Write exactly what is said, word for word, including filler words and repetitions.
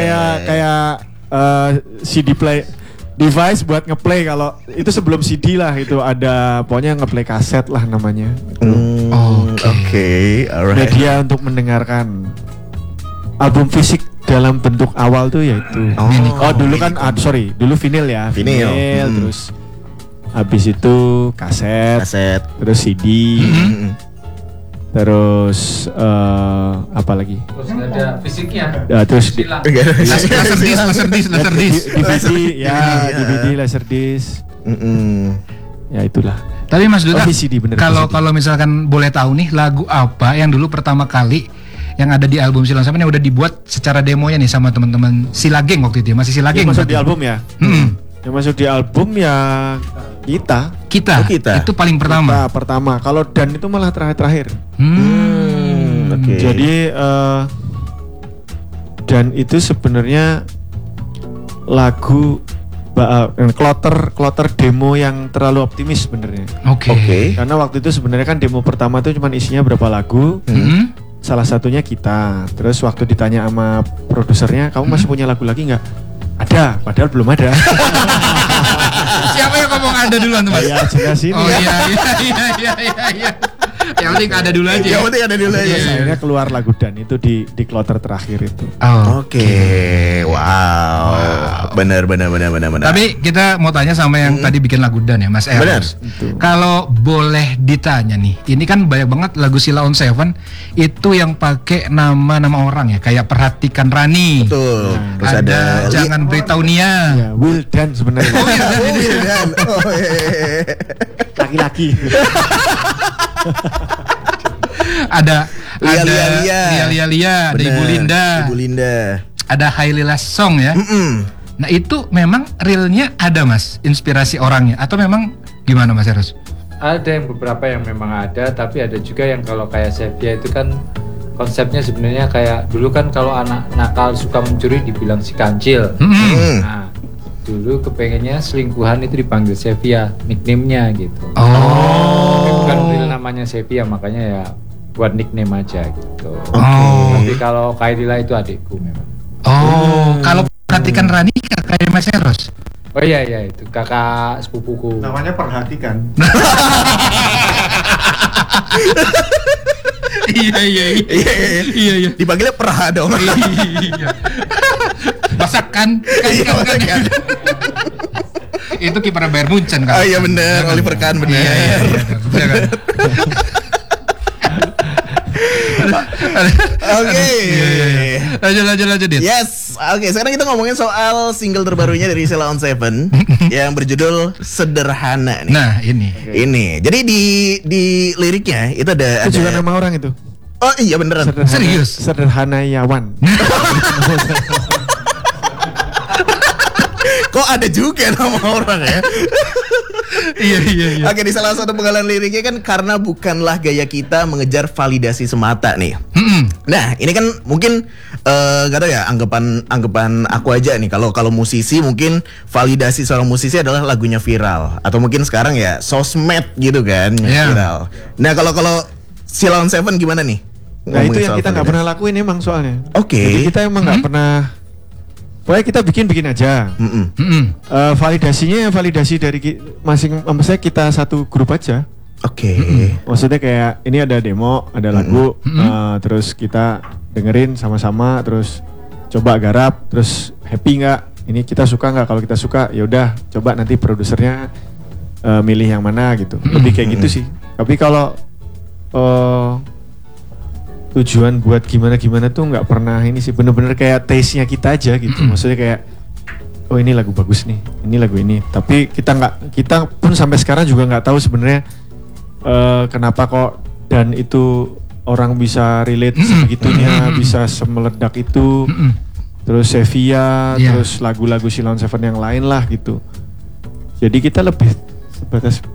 kayak kayak uh, C D play device buat ngeplay. Kalau itu sebelum C D lah, itu ada pokoknya ngeplay kaset lah namanya. Mm, Oke, okay. okay. Alright. Media untuk mendengarkan album fisik dalam bentuk awal tuh yaitu. Oh, oh dulu kan, ah, sorry, dulu vinil ya. Vinil. vinil hmm. Terus habis itu kaset, kaset. Terus C D. Mm-hmm. Terus uh, apa lagi? Terus ada fisiknya. Ya, terus di, laser disc, laser disc, laser disc. D V D ya, D V D, laser disc. Mm-mm. Ya itulah. Tapi Mas Duta, oh, kalau kalau misalkan boleh tahu nih, lagu apa yang dulu pertama kali yang ada di album Silon Seven yang udah dibuat secara demonya nih sama teman-teman Silageng waktu itu, masih Silageng. Yang masuk di album ya? Hmm. Yang masuk di album ya kita. Kita. Oh, kita. Itu paling pertama. Kita pertama. Kalau Dan itu malah terakhir-terakhir. Hmm. hmm okay. Jadi uh, Dan itu sebenarnya lagu uh, kloter kloter demo yang terlalu optimis sebenarnya. Oke. Okay. Okay. Karena waktu itu sebenarnya kan demo pertama itu cuma isinya berapa lagu. Hmm. Salah satunya kita. Terus waktu ditanya sama produsernya, kamu masih punya lagu lagi nggak? Ada, padahal belum ada. Siapa yang ngomong ada duluan tuh Mas? Ya jelas ini. Oh iya iya iya iya iya. iya. Yang penting ada dulu aja. Yang penting ada dulu aja. Terus akhirnya keluar lagu Dan itu di di kloter terakhir itu. Oh, Oke, okay. wow. wow, benar benar benar benar benar. Tapi kita mau tanya sama yang hmm. tadi bikin lagu Dan ya Mas Eros. Benar. Kalau boleh ditanya nih, ini kan banyak banget lagu Sheila on Seven itu yang pakai nama-nama orang ya, kayak Perhatikan Rani. Betul. Nah, terus ada, ada Jangan Beritahu Nia. Ya, Will Dan sebenarnya. Oh iya, oh, Will Dan. Oh iya. Laki-laki. ada Lia, ada Lia, Lia. Lia Lia Lia, ada Bener, Ibu Linda. Ibu Linda. Ada Hailila Song ya. Mm-mm. Nah itu memang realnya ada Mas, inspirasi orangnya atau memang gimana Mas Eros? Ada yang beberapa yang memang ada, tapi ada juga yang kalau kayak Sevia itu kan konsepnya sebenarnya kayak dulu kan kalau anak nakal suka mencuri dibilang si kancil. Mm-hmm. Nah dulu kepengennya selingkuhan itu dipanggil Sevia, nickname-nya gitu. Oh. Bukan real namanya Sevia, makanya ya buat nickname aja gitu. Oh. Tapi kalau Kairila itu adikku memang. Oh, hmm. Kalau Perhatikan Rani kakak Mas Eros. Oh iya iya itu kakak sepupuku. Namanya Perhatikan. iya iya iya. Iya iya iya. Dipanggilnya Perha dong. Iya. Masakan kan iya, kan, kan. Itu kiper Bayern Munchen kan. Oh iya benar, Oliver Kahn benar. Iya iya iya. Oke. Lanjut lanjut lanjut Dit. Yes. Oke, okay, sekarang kita ngomongin soal single terbarunya dari Sheila on Seven yang berjudul Sederhana nih. Nah, ini. Okay. Ini. Jadi di di liriknya itu ada Itu ada juga nama orang itu. Oh iya beneran. Sederhana, Serius? Sederhana Yawan. Kok ada juga nama orang ya? Iya iya iya. Oke, di salah satu penggalan liriknya kan karena bukanlah gaya kita mengejar validasi semata nih. Mm-mm. Nah, ini kan mungkin uh, gak tau ya anggapan anggapan aku aja nih. Kalau kalau musisi mungkin validasi seorang musisi adalah lagunya viral atau mungkin sekarang ya sosmed gitu kan yeah. viral. Nah, kalau kalau Sheila on Seven gimana nih? Nah, itu yang kita nggak pernah lakuin emang soalnya. Oke. Okay. Jadi kita emang nggak hmm? pernah. Pokoknya kita bikin-bikin aja. Mm-mm. Mm-mm. Uh, validasinya validasi dari ki- masing, maksudnya kita satu grup aja. Oke. Okay. Maksudnya kayak ini ada demo, ada lagu, mm-hmm. uh, terus kita dengerin sama-sama, terus coba garap, terus happy nggak? Ini kita suka nggak? Kalau kita suka, ya udah, coba nanti produsernya uh, milih yang mana gitu. Lebih kayak gitu sih. Tapi kalau uh, tujuan buat gimana-gimana tuh nggak pernah ini sih, bener-bener kayak taste-nya kita aja gitu. Maksudnya kayak oh ini lagu bagus nih, ini lagu ini. Tapi kita nggak, kita pun sampai sekarang juga nggak tahu sebenarnya uh, kenapa kok Dan itu orang bisa relate sebegitunya, bisa semeledak itu. Terus Sevia, yeah. terus lagu-lagu Sheila on Seven yang lain lah gitu. Jadi kita lebih sebatas